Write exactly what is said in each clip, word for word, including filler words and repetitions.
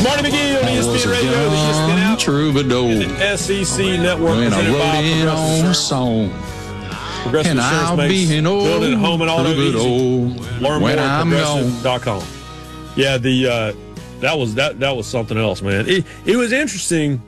Marty McGee on E S P N Radio, the E S P N app, troubadour. and the S E C Network. When I wrote in on a song, Progressive and Insurance I'll makes be an old building a home and auto easy. Learn more when at I'm progressive dot com. Yeah, the uh, that was that that was something else, man. It it was interesting.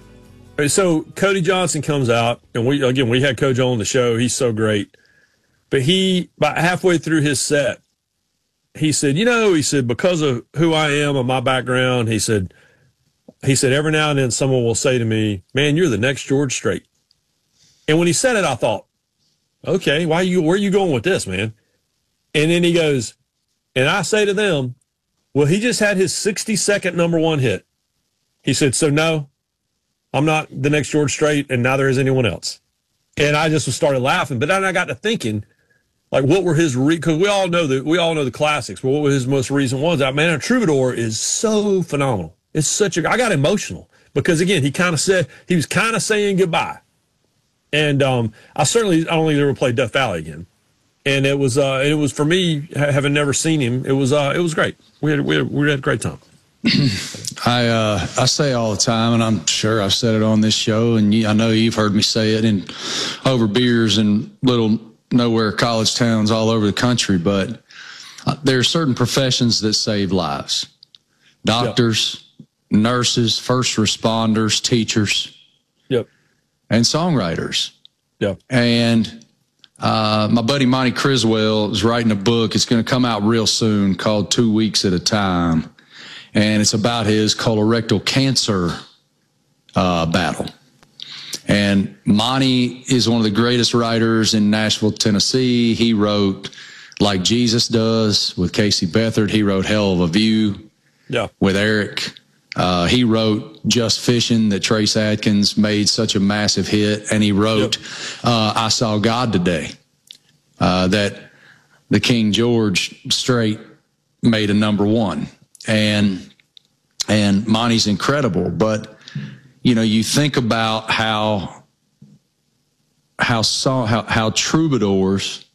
So Cody Johnson comes out, and we again we had Coach on the show. He's so great, but he about halfway through his set, he said, "You know," he said, "because of who I am and my background," he said, he said, "every now and then someone will say to me, 'Man, you're the next George Strait.'" And when he said it, I thought, "Okay, why are you where are you going with this, man?" And then he goes, and I say to them, "Well, he just had his sixty-second number one hit." He said, "So no, I'm not the next George Strait, and neither is anyone else." And I just started laughing. But then I got to thinking, like, what were his re? Because we all know that we all know the classics. But what were his most recent ones? I man, a Troubadour is so phenomenal. It's such a. I got emotional because again, he kind of said he was kind of saying goodbye, and um, I certainly I don't think he ever played Death Valley again. And it was uh, it was for me having never seen him. It was uh, it was great. We had we had, we had a great time. I uh, I say all the time, and I'm sure I've said it on this show, and you, I know you've heard me say it in over beers in little nowhere college towns all over the country. But uh, there are certain professions that save lives: doctors, yep. nurses, first responders, teachers, yep, and songwriters. Yep. And uh, my buddy Monty Criswell is writing a book. It's going to come out real soon called Two Weeks at a Time. And it's about his colorectal cancer uh, battle. And Monty is one of the greatest writers in Nashville, Tennessee. He wrote Like Jesus Does with Casey Beathard. He wrote Hell of a View yeah. with Eric. Uh, he wrote Just Fishing that Trace Adkins made such a massive hit. And he wrote yep. uh, I Saw God Today uh, that the King George Strait made a number one. And and Monty's incredible, but you know, you think about how how song, how how troubadours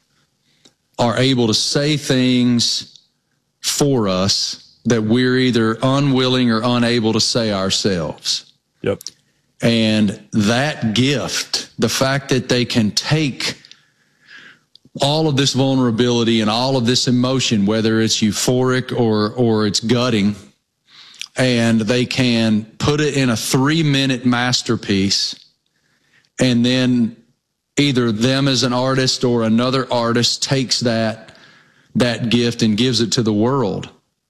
are able to say things for us that we're either unwilling or unable to say ourselves. Yep. And that gift, the fact that they can take all of this vulnerability and all of this emotion, whether it's euphoric or or it's gutting, and they can put it in a three-minute masterpiece, and then either them as an artist or another artist takes that that gift and gives it to the world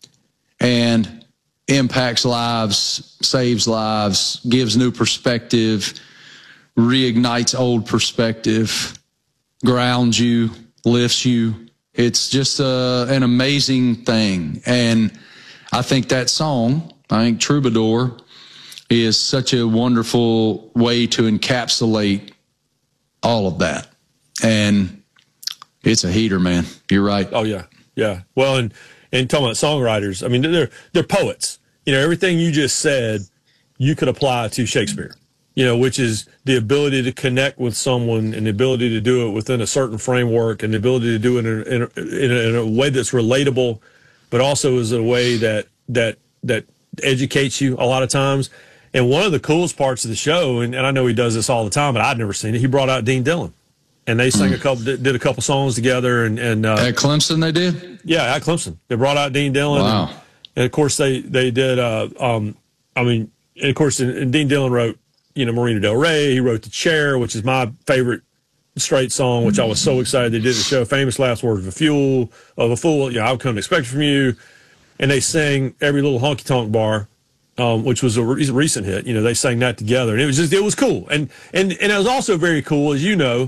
and impacts lives, saves lives, gives new perspective, reignites old perspective, grounds you, lifts you. It's just uh, an amazing thing. And I think that song, I think Troubadour, is such a wonderful way to encapsulate all of that. And it's a heater, man. You're right. Oh, yeah. Yeah. Well, and, and talking about songwriters, I mean, they're, they're poets. You know, everything you just said, you could apply to Shakespeare. You know, which is the ability to connect with someone and the ability to do it within a certain framework and the ability to do it in a, in a, in a, in a way that's relatable, but also is a way that that that educates you a lot of times. And one of the coolest parts of the show, and, and I know he does this all the time, but I'd never seen it, he brought out Dean Dillon. And they sang mm. a couple, did a couple songs together. And, and uh, at Clemson they did? Yeah, at Clemson. They brought out Dean Dillon. Wow. And, and of course, they, they did, uh, um, I mean, and of course, and, and Dean Dillon wrote, you know, Marina Del Rey. He wrote The Chair, which is my favorite Strait song, which I was so excited they did the show. Famous Last Words of a Fool, of a Fool, you know, I've come to expect from you. And they sang Every Little Honky Tonk Bar, um, which was a re- recent hit. You know, they sang that together. And it was just, it was cool. And, and, and it was also very cool, as you know,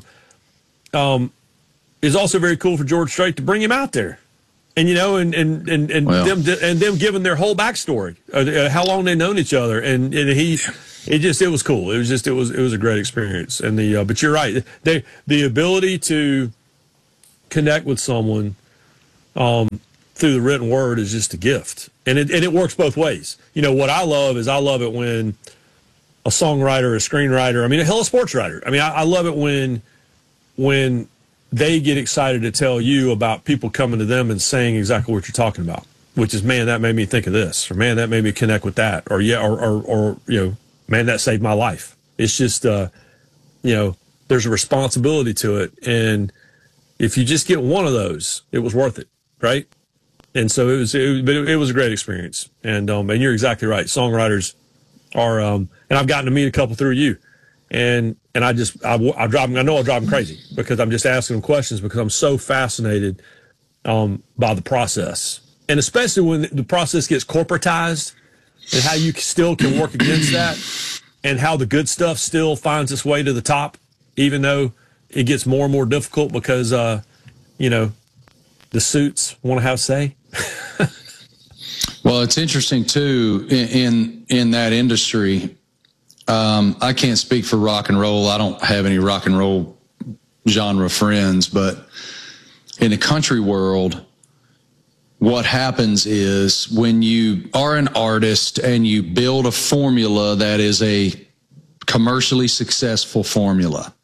um, it was also very cool for George Strait to bring him out there. And, you know, and, and, and, and well. them, and them giving their whole backstory, uh, how long they known each other. And, and he, It just, it was cool. It was just, it was, it was a great experience. And the, uh, but you're right. They, the ability to connect with someone, um, through the written word is just a gift. And it, and it works both ways. You know, what I love is I love it when a songwriter, a screenwriter, I mean, a hell of a sports writer. I mean, I, I love it when, when they get excited to tell you about people coming to them and saying exactly what you're talking about. which is, man, that made me think of this, or man, that made me connect with that, or yeah, or or, or you know, man, that saved my life. It's just, uh, you know, there's a responsibility to it, and if you just get one of those, it was worth it, right? And so it was, it, but it, it was a great experience. And um, and you're exactly right. Songwriters are, um, and I've gotten to meet a couple through you, and and I just I, I drive them, I know I drive them crazy because I'm just asking them questions because I'm so fascinated um, by the process, and especially when the process gets corporatized, and how you still can work against that, and how the good stuff still finds its way to the top, even though it gets more and more difficult because, uh, you know, the suits want to have say. Well, it's interesting too in in, in that industry. Um, I can't speak for rock and roll. I don't have any rock and roll genre friends, but in the country world, what happens is when you are an artist and you build a formula that is a commercially successful formula.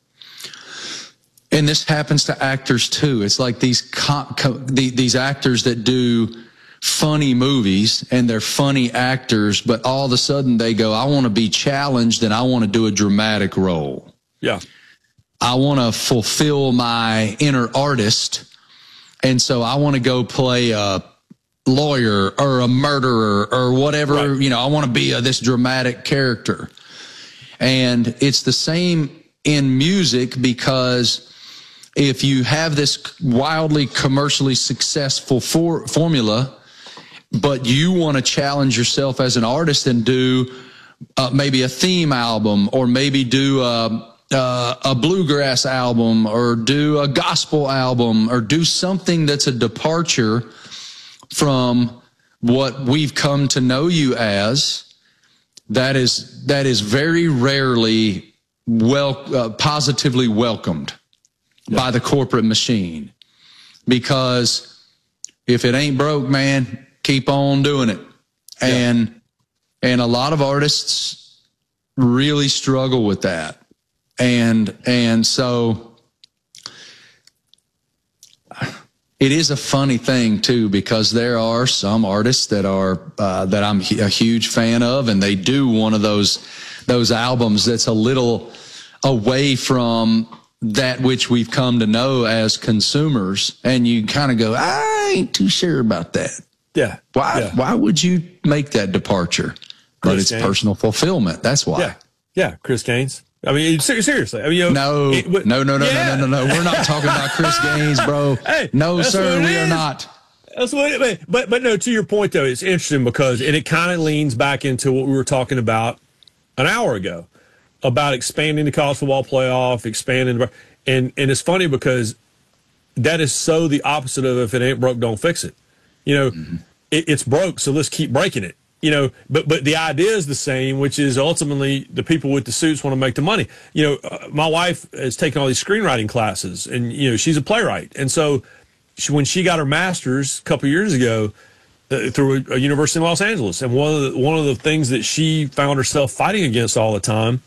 And this happens to actors too. It's like these co- co- the, these actors that do funny movies, and they're funny actors, but all of a sudden they go, I want to be challenged and I want to do a dramatic role. Yeah. I want to fulfill my inner artist. And so I want to go play a lawyer or a murderer or whatever, right. You know, I want to be a, this dramatic character. And it's the same in music, because if you have this wildly commercially successful for, formula, but you want to challenge yourself as an artist and do uh, maybe a theme album, or maybe do a, a, a bluegrass album, or do a gospel album, or do something that's a departure from what we've come to know you as, that is that is very rarely well uh, positively welcomed yeah. by the corporate machine. Because if it ain't broke, man, keep on doing it. Yeah. And and a lot of artists really struggle with that. And and so it is a funny thing too, because there are some artists that are uh, that I'm a huge fan of, and they do one of those those albums that's a little away from that which we've come to know as consumers, and you kind of go, I ain't too sure about that. Yeah. Why? Yeah. Why would you make that departure? But Chris it's Gaines. personal fulfillment. That's why. Yeah. Yeah. Chris Gaines. I mean, seriously. I mean, you know, no, it, but, no, no, no, yeah. no, no, no, no. We're not talking about Chris Gaines, bro. Hey, no, sir, we is. are not. That's what it, but, but no, to your point though, it's interesting because, and it kind of leans back into what we were talking about an hour ago about expanding the college football playoff, expanding, the, and, and it's funny because that is so the opposite of if it ain't broke, don't fix it. You know, mm-hmm. it, it's broke, so let's keep breaking it. You know, but but the idea is the same, which is ultimately the people with the suits want to make the money. You know, uh, my wife has taken all these screenwriting classes, and, you know, she's a playwright. And so she, when she got her master's a couple of years ago uh, through a, a university in Los Angeles, and one of the, one of the things that she found herself fighting against all the time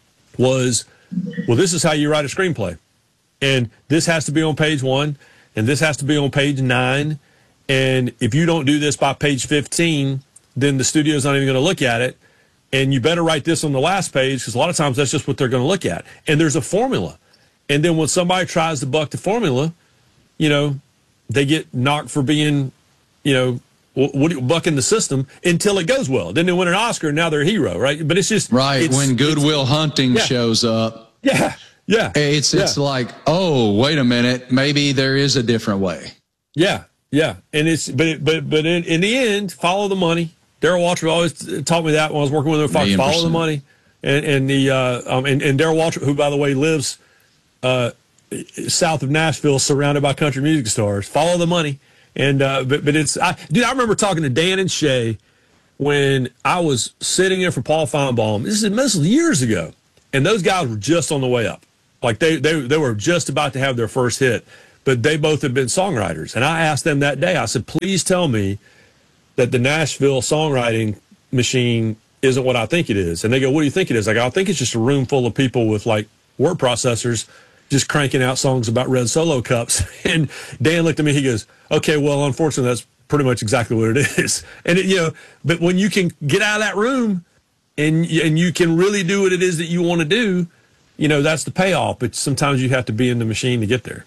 was, well, this is how you write a screenplay. And this has to be on page one, and this has to be on page nine. And if you don't do this by page fifteen, then the studio's not even going to look at it. And you better write this on the last page, because a lot of times that's just what they're going to look at. And there's a formula. And then when somebody tries to buck the formula, you know, they get knocked for being, you know, what, bucking the system until it goes well. Then they win an Oscar, and now they're a hero, right? But it's just... Right, it's, when Good Will Hunting yeah. shows up. Yeah, yeah. It's, it's yeah. like, oh, wait a minute, maybe there is a different way. Yeah, yeah. And it's, but, but, but in, in the end, follow the money. Darrell Waltrip always taught me that when I was working with him. Fox, follow the money, and and the uh, um, and, and Darrell Waltrip, who by the way lives uh, south of Nashville, surrounded by country music stars. Follow the money, and uh, but but it's I, dude. I remember talking to Dan and Shay when I was sitting in for Paul Feinbaum. This is this was years ago, and those guys were just on the way up. Like they they they were just about to have their first hit, but they both had been songwriters. And I asked them that day. I said, please tell me that the Nashville songwriting machine isn't what I think it is. And they go, what do you think it is? I go, I think it's just a room full of people with like word processors just cranking out songs about red Solo cups. And Dan looked at me, he goes, okay, well, unfortunately, that's pretty much exactly what it is. And it, you know, but when you can get out of that room and and you can really do what it is that you want to do, you know, that's the payoff. But sometimes you have to be in the machine to get there.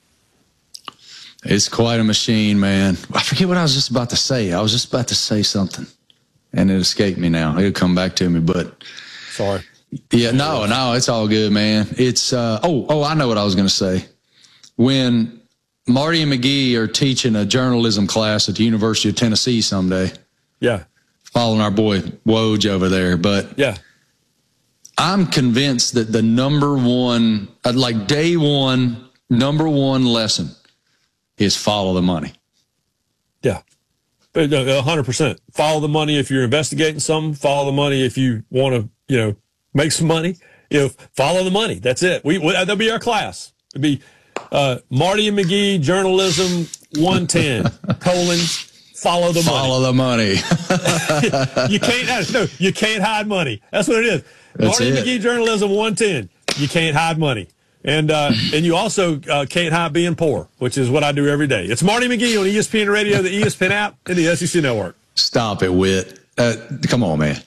It's quite a machine, man. I forget what I was just about to say. I was just about to say something, and it escaped me now. It'll come back to me, but sorry. Yeah, no, no, it's all good, man. It's uh, oh, oh, I know what I was going to say. When Marty and McGee are teaching a journalism class at the University of Tennessee someday. Yeah. Following our boy Woj over there. But yeah, I'm convinced that the number one, like day one, number one lesson is follow the money. Yeah. A hundred percent. Follow the money if you're investigating something. Follow the money if you want to, you know, make some money. You know, follow the money. That's it. We, we that'll be our class. It'll be uh, Marty and McGee journalism one ten colon follow the money. Follow the money. You can't no, you can't hide money. That's what it is. That's Marty it. and McGee journalism one ten. You can't hide money. And uh, and you also uh, can't hide being poor, which is what I do every day. It's Marty McGee on E S P N Radio, the E S P N app, and the S E C Network. Stop it, Whit. Uh, come on, man.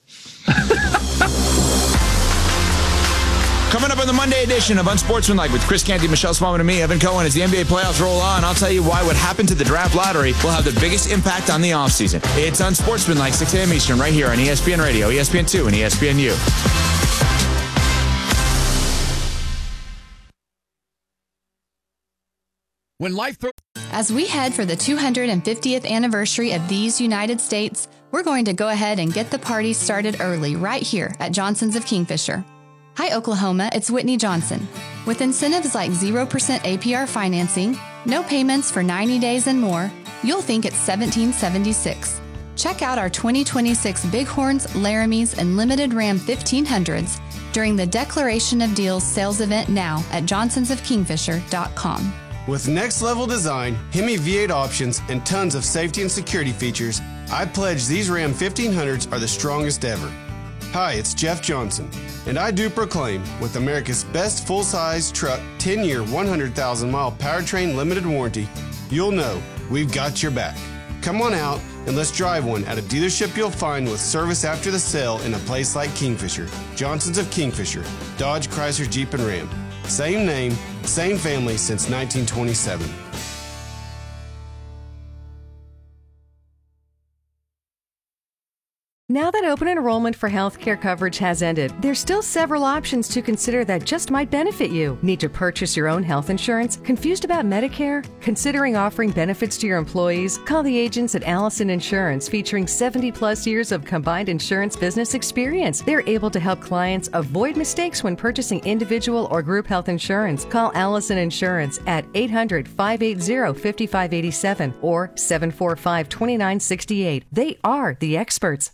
Coming up on the Monday edition of Unsportsmanlike with Chris Canty, Michelle Smallman, and me, Evan Cohen, as the N B A playoffs roll on, I'll tell you why what happened to the draft lottery will have the biggest impact on the offseason. It's Unsportsmanlike, six a.m. Eastern, right here on E S P N Radio, E S P N two, and E S P N U. When life throws... As we head for the two hundred fiftieth anniversary of these United States, we're going to go ahead and get the party started early right here at Johnson's of Kingfisher. Hi, Oklahoma, it's Whitney Johnson. With incentives like zero percent A P R financing, no payments for ninety days and more, you'll think it's seventeen seventy-six. Check out our twenty twenty-six Bighorns, Laramies, and Limited Ram fifteen hundreds during the Declaration of Deals sales event now at johnsons of kingfisher dot com. With next-level design, Hemi V eight options, and tons of safety and security features, I pledge these Ram fifteen hundreds are the strongest ever. Hi, it's Jeff Johnson, and I do proclaim, with America's best full-size truck ten-year, one hundred thousand mile powertrain limited warranty, you'll know we've got your back. Come on out and let's drive one at a dealership you'll find with service after the sale in a place like Kingfisher. Johnson's of Kingfisher, Dodge, Chrysler, Jeep, and Ram. Same name, same family since nineteen twenty-seven. Now that open enrollment for healthcare coverage has ended, there's still several options to consider that just might benefit you. Need to purchase your own health insurance? Confused about Medicare? Considering offering benefits to your employees? Call the agents at Allison Insurance, featuring seventy plus years of combined insurance business experience. They're able to help clients avoid mistakes when purchasing individual or group health insurance. Call Allison Insurance at eight hundred, five eight zero, five five eight seven or seven four five, two nine six eight. They are the experts.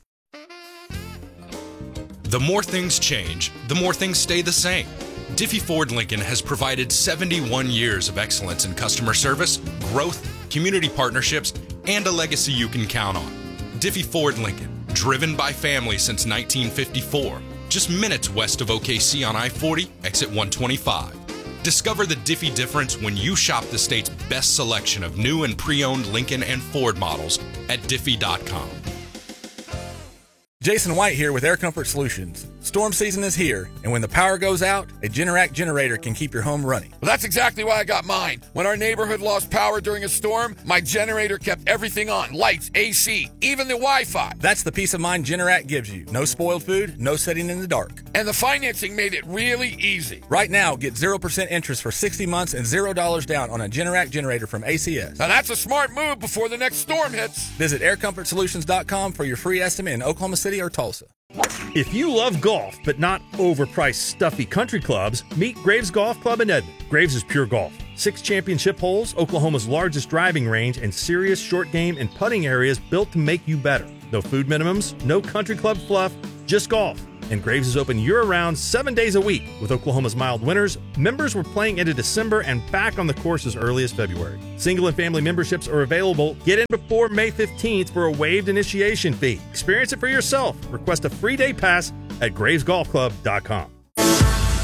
The more things change, the more things stay the same. Diffie Ford Lincoln has provided seventy-one years of excellence in customer service, growth, community partnerships, and a legacy you can count on. Diffie Ford Lincoln, driven by family since nineteen fifty-four, just minutes west of O K C on I forty, exit one twenty-five. Discover the Diffie difference when you shop the state's best selection of new and pre-owned Lincoln and Ford models at diffie dot com. Jason White here with Air Comfort Solutions. Storm season is here, and when the power goes out, a Generac generator can keep your home running. Well, that's exactly why I got mine. When our neighborhood lost power during a storm, my generator kept everything on. Lights, A C, even the Wi-Fi. That's the peace of mind Generac gives you. No spoiled food, no sitting in the dark. And the financing made it really easy. Right now, get zero percent interest for sixty months and zero dollars down on a Generac generator from A C S. Now that's a smart move before the next storm hits. Visit air comfort solutions dot com for your free estimate in Oklahoma City or Tulsa. If you love golf, but not overpriced, stuffy country clubs, meet Graves Golf Club in Edmond. Graves is pure golf. Six championship holes, Oklahoma's largest driving range, and serious short game and putting areas built to make you better. No food minimums, no country club fluff, just golf. And Graves is open year-round, seven days a week. With Oklahoma's mild winters, members were playing into December and back on the course as early as February. Single and family memberships are available. Get in before May fifteenth for a waived initiation fee. Experience it for yourself. Request a free day pass at graves golf club dot com.